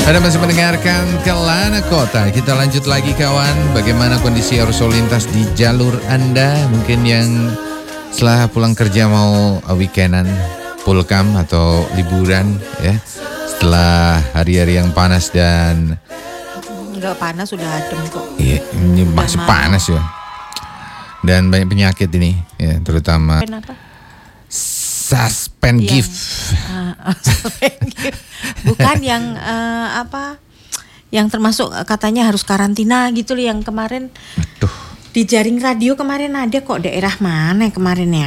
Anda masih mendengarkan Kelana Kota. Kita lanjut lagi kawan. Bagaimana kondisi arus lalu lintas di jalur Anda? Mungkin yang setelah pulang kerja mau weekendan, pulkam atau liburan ya. Setelah hari-hari yang panas dan enggak panas, sudah adem kok. iya, ini masih panas ya. Dan banyak penyakit ini ya, terutama suspend gift. Bukan yang yang termasuk katanya harus karantina gitu loh, yang kemarin. Aduh. Di jaring radio kemarin ada kok, daerah mana kemarin ya?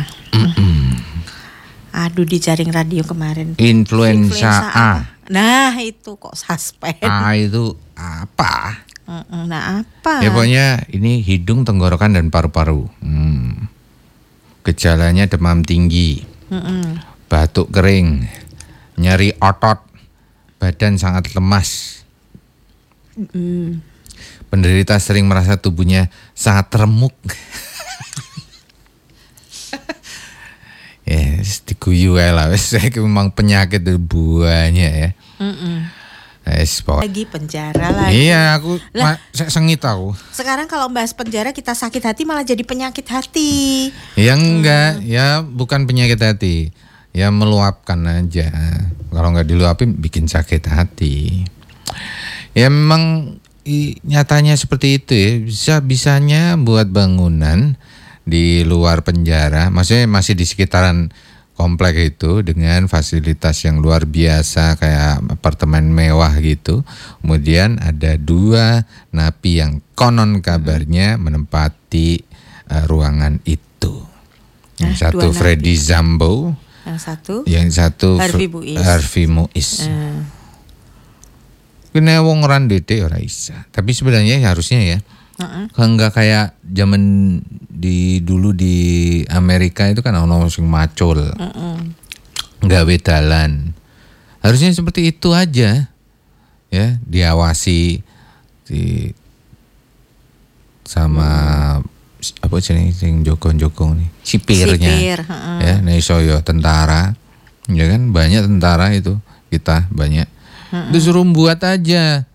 Aduh, di jaring radio kemarin. Influenza A. Nah itu kok suspend. A itu apa? Nah apa? Ya pokoknya ini hidung, tenggorokan dan paru-paru. Gejalanya demam tinggi, batuk kering, nyeri otot, badan sangat lemas. Penderita sering merasa tubuhnya sangat remuk. Ya, diguyu ae lah. Memang penyakit itu buahnya ya. Lagi penjara lagi. Iya, aku sengit aku. Sekarang kalau bahas penjara kita sakit hati malah jadi penyakit hati. Ya enggak, ya bukan penyakit hati. Ya meluapkan aja. Kalau nggak diluapin bikin sakit hati. Ya memang nyatanya seperti itu ya. Bisanya buat bangunan di luar penjara, maksudnya masih di sekitaran komplek itu dengan fasilitas yang luar biasa kayak apartemen mewah gitu. Kemudian ada 2 napi yang konon kabarnya menempati ruangan itu. Yang satu Freddy Sambo, yang satu Harvey Muiz. Kene wong ran dede ora isa. Tapi sebenarnya harusnya ya. Enggak kayak zaman dulu di Amerika itu kan ono sing macul. Gawe dalan. Harusnya seperti itu aja. Ya, diawasi sama apa jenenge sing jogong-jogong nih, sipirnya. Ya, nek iso ya tentara. Ya kan banyak tentara itu, kita banyak. Disuruh buat aja